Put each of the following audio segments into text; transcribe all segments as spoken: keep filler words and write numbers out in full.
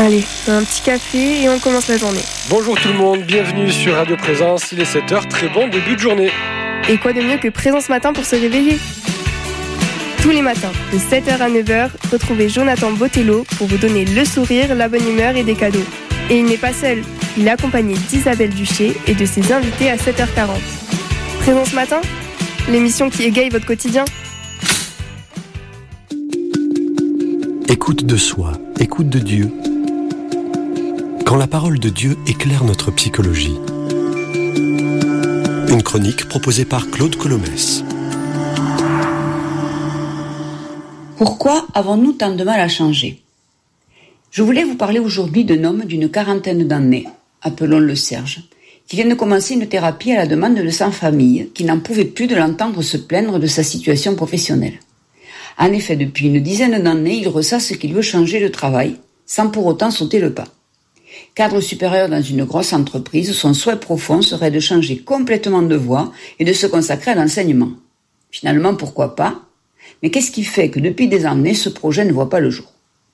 Allez, un petit café et on commence la journée. Bonjour tout le monde, bienvenue sur Radio Présence, il est sept heures, très bon début de journée. Et quoi de mieux que Présence Matin pour se réveiller ? Tous les matins, de sept heures à neuf heures, retrouvez Jonathan Botello pour vous donner le sourire, la bonne humeur et des cadeaux. Et il n'est pas seul, il est accompagné d'Isabelle Duché et de ses invités à sept heures quarante. Présence Matin, l'émission qui égaye votre quotidien. Écoute de soi, écoute de Dieu. Quand la parole de Dieu éclaire notre psychologie. Une chronique proposée par Claude Colomès. Pourquoi avons-nous tant de mal à changer ? Je voulais vous parler aujourd'hui d'un homme d'une quarantaine d'années, appelons-le Serge, qui vient de commencer une thérapie à la demande de sa famille, qui n'en pouvait plus de l'entendre se plaindre de sa situation professionnelle. En effet, depuis une dizaine d'années, il ressasse qu'il veut changer de travail, sans pour autant sauter le pas. Cadre supérieur dans une grosse entreprise, son souhait profond serait de changer complètement de voie et de se consacrer à l'enseignement. Finalement, pourquoi pas ? Mais qu'est-ce qui fait que depuis des années, ce projet ne voit pas le jour ?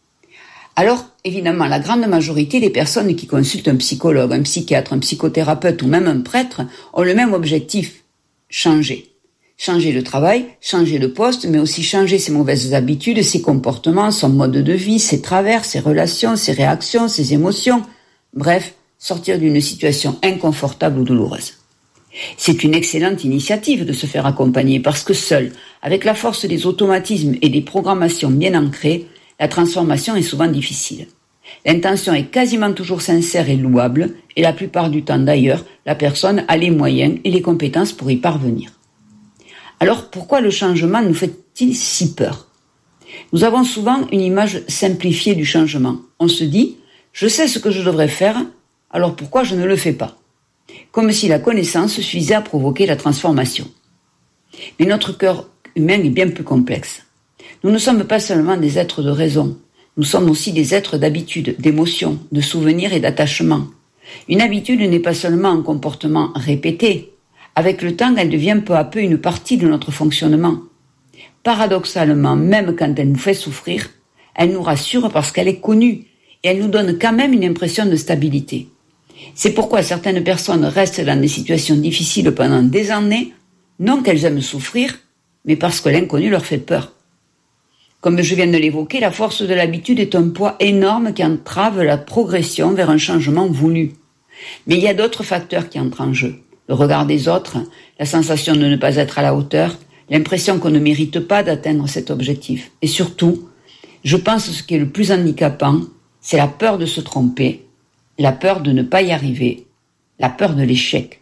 Alors, évidemment, la grande majorité des personnes qui consultent un psychologue, un psychiatre, un psychothérapeute ou même un prêtre ont le même objectif, changer. Changer de travail, changer de poste, mais aussi changer ses mauvaises habitudes, ses comportements, son mode de vie, ses travers, ses relations, ses réactions, ses émotions. Bref, sortir d'une situation inconfortable ou douloureuse. C'est une excellente initiative de se faire accompagner parce que seul, avec la force des automatismes et des programmations bien ancrées, la transformation est souvent difficile. L'intention est quasiment toujours sincère et louable et la plupart du temps d'ailleurs, la personne a les moyens et les compétences pour y parvenir. Alors pourquoi le changement nous fait-il si peur ? Nous avons souvent une image simplifiée du changement. On se dit « je sais ce que je devrais faire, alors pourquoi je ne le fais pas ?» Comme si la connaissance suffisait à provoquer la transformation. Mais notre cœur humain est bien plus complexe. Nous ne sommes pas seulement des êtres de raison, nous sommes aussi des êtres d'habitude, d'émotions, de souvenirs et d'attachements. Une habitude n'est pas seulement un comportement répété. Avec le temps, elle devient peu à peu une partie de notre fonctionnement. Paradoxalement, même quand elle nous fait souffrir, elle nous rassure parce qu'elle est connue et elle nous donne quand même une impression de stabilité. C'est pourquoi certaines personnes restent dans des situations difficiles pendant des années, non qu'elles aiment souffrir, mais parce que l'inconnu leur fait peur. Comme je viens de l'évoquer, la force de l'habitude est un poids énorme qui entrave la progression vers un changement voulu. Mais il y a d'autres facteurs qui entrent en jeu. Le regard des autres, la sensation de ne pas être à la hauteur, l'impression qu'on ne mérite pas d'atteindre cet objectif. Et surtout, je pense que ce qui est le plus handicapant, c'est la peur de se tromper, la peur de ne pas y arriver, la peur de l'échec.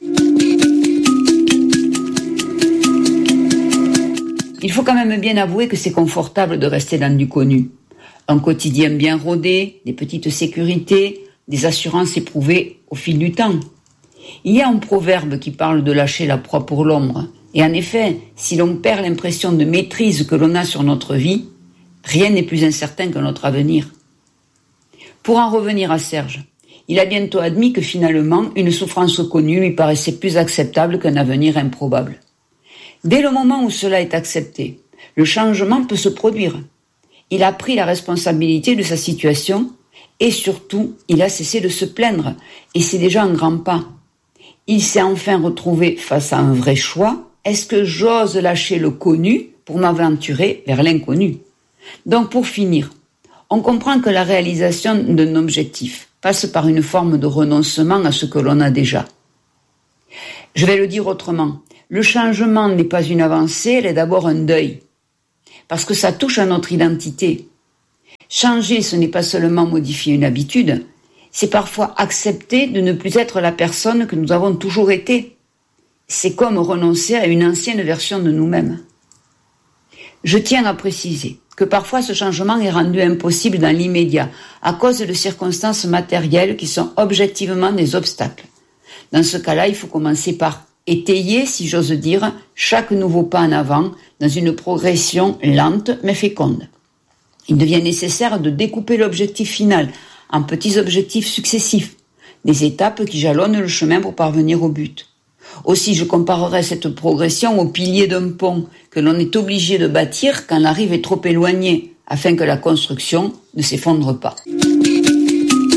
Il faut quand même bien avouer que c'est confortable de rester dans du connu. Un quotidien bien rodé, des petites sécurités, des assurances éprouvées au fil du temps. Il y a un proverbe qui parle de lâcher la proie pour l'ombre. Et en effet, si l'on perd l'impression de maîtrise que l'on a sur notre vie, rien n'est plus incertain que notre avenir. Pour en revenir à Serge, il a bientôt admis que finalement, une souffrance connue lui paraissait plus acceptable qu'un avenir improbable. Dès le moment où cela est accepté, le changement peut se produire. Il a pris la responsabilité de sa situation et surtout, il a cessé de se plaindre et c'est déjà un grand pas. Il s'est enfin retrouvé face à un vrai choix. Est-ce que j'ose lâcher le connu pour m'aventurer vers l'inconnu ? Donc pour finir, on comprend que la réalisation d'un objectif passe par une forme de renoncement à ce que l'on a déjà. Je vais le dire autrement. Le changement n'est pas une avancée, elle est d'abord un deuil. Parce que ça touche à notre identité. Changer, ce n'est pas seulement modifier une habitude, c'est parfois accepter de ne plus être la personne que nous avons toujours été. C'est comme renoncer à une ancienne version de nous-mêmes. Je tiens à préciser que parfois ce changement est rendu impossible dans l'immédiat à cause de circonstances matérielles qui sont objectivement des obstacles. Dans ce cas-là, il faut commencer par étayer, si j'ose dire, chaque nouveau pas en avant dans une progression lente mais féconde. Il devient nécessaire de découper l'objectif final en petits objectifs successifs, des étapes qui jalonnent le chemin pour parvenir au but. Aussi, je comparerais cette progression au pilier d'un pont que l'on est obligé de bâtir quand la rive est trop éloignée, afin que la construction ne s'effondre pas.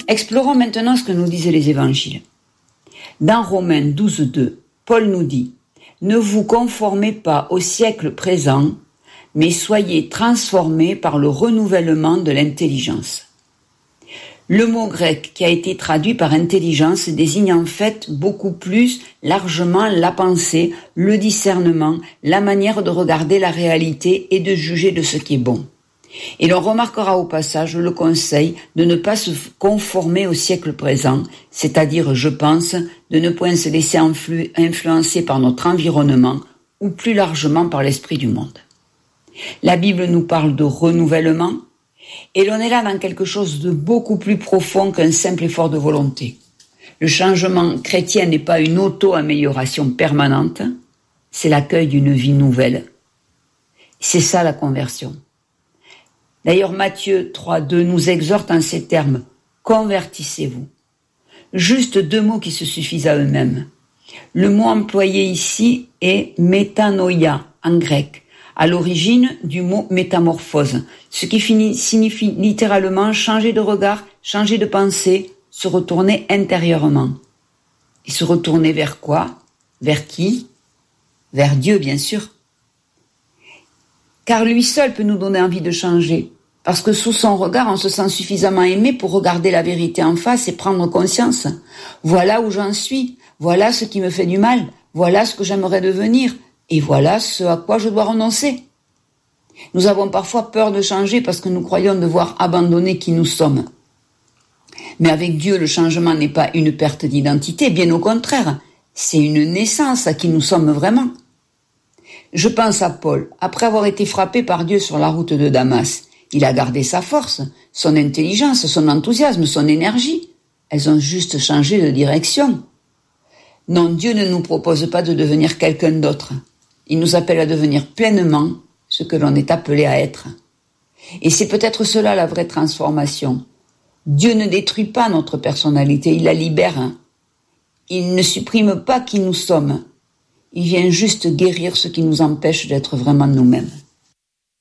Explorons maintenant ce que nous disent les évangiles. Dans Romains douze, deux, Paul nous dit « Ne vous conformez pas au siècle présent, mais soyez transformés par le renouvellement de l'intelligence. » Le mot grec qui a été traduit par intelligence désigne en fait beaucoup plus largement la pensée, le discernement, la manière de regarder la réalité et de juger de ce qui est bon. Et l'on remarquera au passage le conseil de ne pas se conformer au siècle présent, c'est-à-dire, je pense, de ne point se laisser influ- influencer par notre environnement ou plus largement par l'esprit du monde. La Bible nous parle de renouvellement, et l'on est là dans quelque chose de beaucoup plus profond qu'un simple effort de volonté. Le changement chrétien n'est pas une auto-amélioration permanente, c'est l'accueil d'une vie nouvelle. C'est ça la conversion. D'ailleurs, Matthieu trois, deux nous exhorte en ces termes, « Convertissez-vous ». Juste deux mots qui se suffisent à eux-mêmes. Le mot employé ici est « métanoïa » en grec, à l'origine du mot « métamorphose », ce qui finit, signifie littéralement changer de regard, changer de pensée, se retourner intérieurement. Et se retourner vers quoi? Vers qui? Vers Dieu, bien sûr. Car lui seul peut nous donner envie de changer, parce que sous son regard, on se sent suffisamment aimé pour regarder la vérité en face et prendre conscience. Voilà où j'en suis, voilà ce qui me fait du mal, voilà ce que j'aimerais devenir, et voilà ce à quoi je dois renoncer. Nous avons parfois peur de changer parce que nous croyons devoir abandonner qui nous sommes. Mais avec Dieu, le changement n'est pas une perte d'identité, bien au contraire, c'est une naissance à qui nous sommes vraiment. Je pense à Paul, après avoir été frappé par Dieu sur la route de Damas. Il a gardé sa force, son intelligence, son enthousiasme, son énergie. Elles ont juste changé de direction. Non, Dieu ne nous propose pas de devenir quelqu'un d'autre. Il nous appelle à devenir pleinement ce que l'on est appelé à être. Et c'est peut-être cela la vraie transformation. Dieu ne détruit pas notre personnalité, il la libère. Il ne supprime pas qui nous sommes. Il vient juste guérir ce qui nous empêche d'être vraiment nous-mêmes.